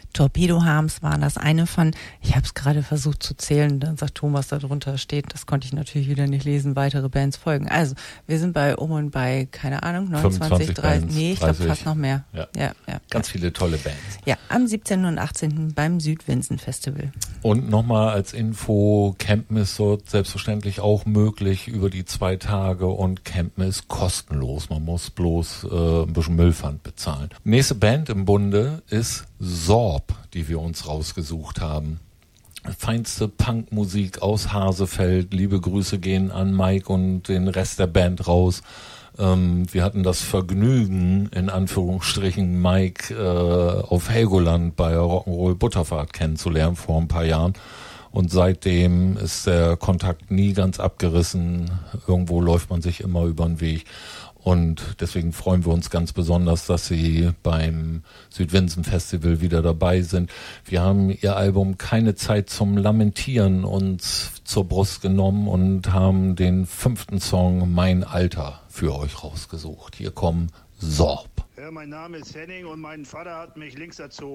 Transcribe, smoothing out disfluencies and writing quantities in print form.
Torpedo Harms war das eine von, ich habe es gerade versucht zu zählen, dann sagt Thomas, da drunter steht, das konnte ich natürlich wieder nicht lesen, weitere Bands folgen. Also, wir sind bei und bei, keine Ahnung, 29, 30, nee, ich glaube fast noch mehr. Ja. Ganz viele tolle Bands. Ja, am 17. und 18. beim Südwinsen Festival. Und nochmal als Info, Campen ist dort selbstverständlich auch möglich über die 2 Tage und Campen ist kostenlos. Man muss bloß ein bisschen Müllpfand bezahlen. Nächste Band im Bunde ist Sorb, die wir uns rausgesucht haben. Feinste Punkmusik aus Hasefeld. Liebe Grüße gehen an Mike und den Rest der Band raus. Wir hatten das Vergnügen, in Anführungsstrichen, Mike auf Helgoland bei Rock'n'Roll Butterfahrt kennenzulernen vor ein paar Jahren. Und seitdem ist der Kontakt nie ganz abgerissen. Irgendwo läuft man sich immer über den Weg. Und deswegen freuen wir uns ganz besonders, dass Sie beim Südwinsen Festival wieder dabei sind. Wir haben Ihr Album Keine Zeit zum Lamentieren uns zur Brust genommen und haben den 5. Song Mein Alter für euch rausgesucht. Hier kommen Sorb. Ja, mein Name ist Henning und mein Vater hat mich links erzogen.